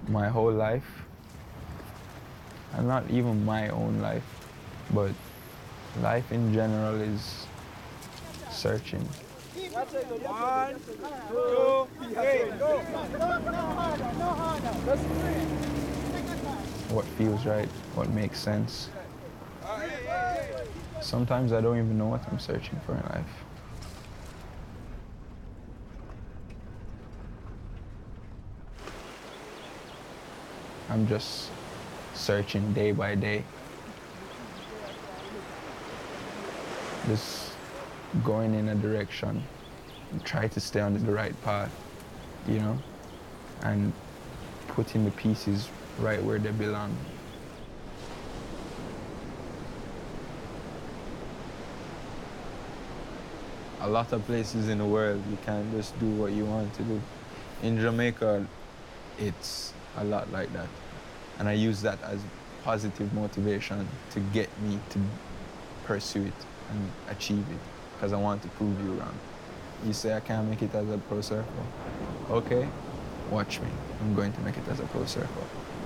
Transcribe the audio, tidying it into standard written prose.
My whole life, and not even my own life, but life in general is searching. One, two, three, go. What feels right, what makes sense. Sometimes I don't even know what I'm searching for in life. I'm just searching day by day. Just going in a direction, try to stay on the right path, you know, and putting the pieces right where they belong. A lot of places in the world you can't just do what you want to do. In Jamaica, it's a lot like that. And I use that as positive motivation to get me to pursue it and achieve it, because I want to prove you wrong. You say I can't make it as a pro surfer. Okay, watch me. I'm going to make it as a pro surfer.